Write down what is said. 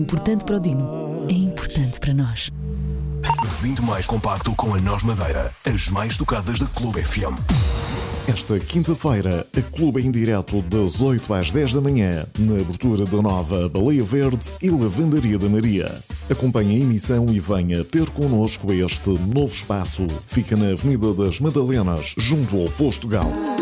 Importante para o Dino, é importante para nós. 20 mais compacto com a Nós Madeira, as mais tocadas da Clube FM. Esta quinta-feira, a Clube em direto das 8 às 10 da manhã, na abertura da nova Baleia Verde e Lavandaria da Maria. Acompanhe a emissão e venha ter connosco este novo espaço. Fica na Avenida das Madalenas, junto ao Posto Gal.